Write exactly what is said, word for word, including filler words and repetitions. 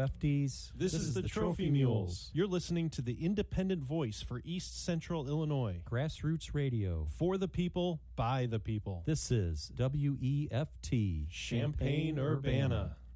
Lefties. This, this is, is the, the Trophy Mules. You're listening to the independent voice for East Central Illinois. Grassroots Radio. For the people, by the people. This is W E F T. Champaign-Urbana.